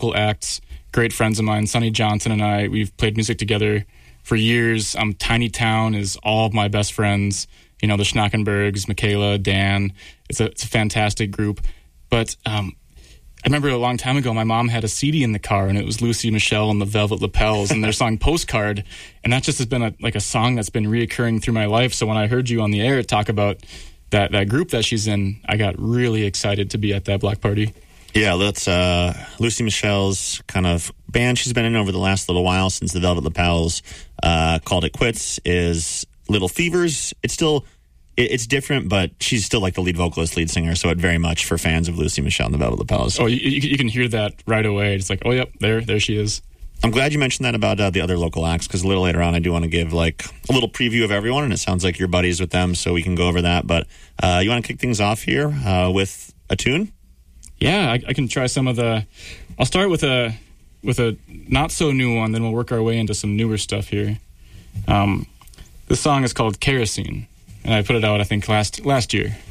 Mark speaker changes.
Speaker 1: local acts, great friends of mine, Sonny Johnson and I. We've played music together for years. Tiny Town is all of my best friends. The Schnackenbergs, Michaela, Dan. It's a fantastic group. But I remember a long time ago, my mom had a CD in the car, and it was Lucy Michelle and the Velvet Lapels and their song Postcard. And that just has been a song that's been reoccurring through my life. So when I heard you on the air talk about that group that she's in, I got really excited to be at that block party.
Speaker 2: Yeah, that's Lucy Michelle's kind of band she's been in over the last little while since the Velvet Lapels called it quits is Little Fevers. It's different, but she's still like the lead vocalist, lead singer, so it very much for fans of Lucy Michelle and the Velvet Lapels.
Speaker 1: Oh, you can hear that right away. It's like, oh, yep, there she is.
Speaker 2: I'm glad you mentioned that about the other local acts, because a little later on I do want to give like a little preview of everyone, and it sounds like you're buddies with them, so we can go over that. But you want to kick things off here with a tune?
Speaker 1: Yeah, I can try some of the... I'll start with a not-so-new one, then we'll work our way into some newer stuff here. This song is called Kerosene, and I put it out, I think, last year.